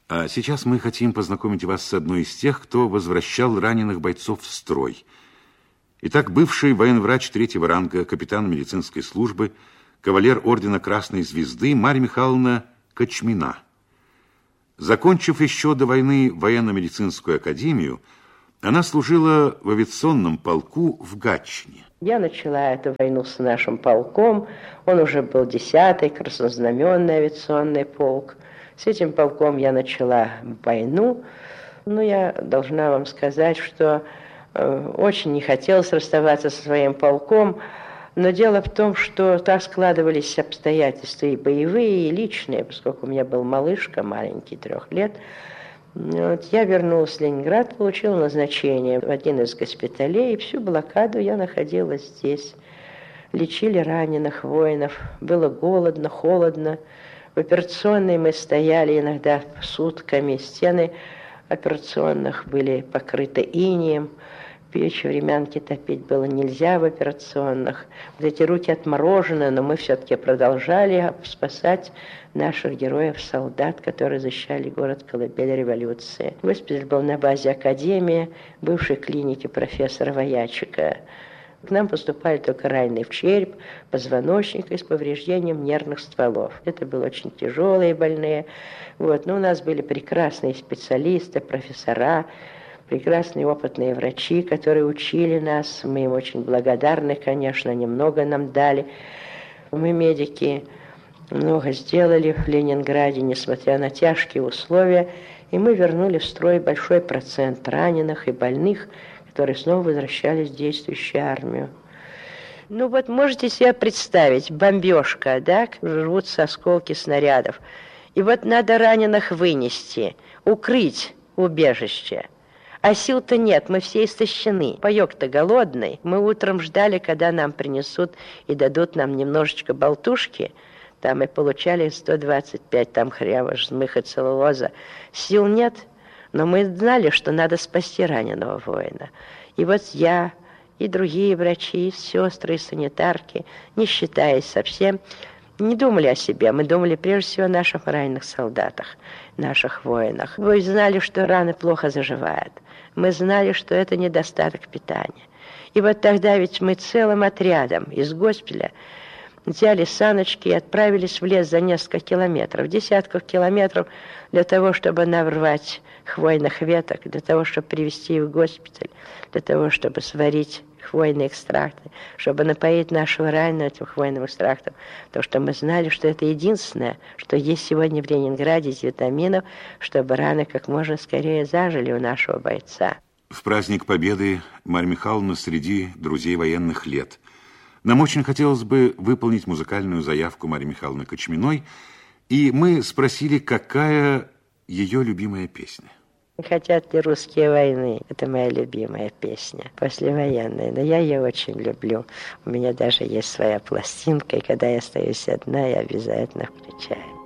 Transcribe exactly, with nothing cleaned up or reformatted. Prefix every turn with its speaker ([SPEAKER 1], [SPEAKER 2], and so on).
[SPEAKER 1] А сейчас мы хотим познакомить вас с одной из тех, кто возвращал раненых бойцов в строй. Итак, бывший военврач третьего ранга, капитан медицинской службы, кавалер ордена Красной Звезды Марья Михайловна Кочмина. Закончив еще до войны военно-медицинскую академию, она служила в авиационном полку в Гатчине.
[SPEAKER 2] Я начала эту войну с нашим полком. Он уже был десятый краснознаменный авиационный полк. С этим полком я начала войну. Но я должна вам сказать, что э, очень не хотелось расставаться со своим полком. Но дело в том, что так складывались обстоятельства и боевые, и личные, поскольку у меня был малышка, маленький, трех лет. Вот, я вернулась в Ленинград, получила назначение в один из госпиталей, и всю блокаду я находилась здесь. Лечили раненых воинов, было голодно, холодно. В операционной мы стояли иногда сутками, стены операционных были покрыты инеем. Печь, времянки топить было нельзя в операционных. Вот эти руки отморожены, но мы все-таки продолжали спасать наших героев-солдат, которые защищали город колыбель революции. Госпиталь был на базе академии, бывшей клиники профессора Воячика. К нам поступали только раненые в череп, позвоночник и с повреждением нервных стволов. Это были очень тяжелые больные. Вот. Но у нас были прекрасные специалисты, профессора, прекрасные опытные врачи, которые учили нас. Мы им очень благодарны, конечно, они много нам дали. Мы, медики, много сделали в Ленинграде, несмотря на тяжкие условия. И мы вернули в строй большой процент раненых и больных, которые снова возвращались в действующую армию. Ну вот можете себе представить, бомбежка, да, рвутся осколки снарядов. И вот надо раненых вынести, укрыть убежище. А сил-то нет, мы все истощены. Паёк-то голодный. Мы утром ждали, когда нам принесут и дадут нам немножечко болтушки. Там и получали сто двадцать пять там хрява, жмыха, целлулоза. Сил нет, но мы знали, что надо спасти раненого воина. И вот я, и другие врачи, и сестры, и санитарки, не считаясь совсем, не думали о себе, мы думали прежде всего о наших раненых солдатах, наших воинах. Мы знали, что раны плохо заживают. Мы знали, что это недостаток питания. И вот тогда ведь мы целым отрядом из госпиталя взяли саночки и отправились в лес за несколько километров, десятков километров для того, чтобы наврвать хвойных веток, для того, чтобы привезти их в госпиталь, для того, чтобы сварить хвойные экстракты, чтобы напоить нашего раненого этим хвойным экстрактом, потому что мы знали, что это единственное, что есть сегодня в Ленинграде из витаминов, чтобы раны как можно скорее зажили у нашего бойца.
[SPEAKER 1] В праздник Победы Марья Михайловна среди друзей военных лет. Нам очень хотелось бы выполнить музыкальную заявку Марьи Михайловны Кочминой, и мы спросили, какая ее любимая песня.
[SPEAKER 2] «Хотят ли русские войны?» Это моя любимая песня, послевоенная, но я ее очень люблю. У меня даже есть своя пластинка, и когда я остаюсь одна, я обязательно включаю.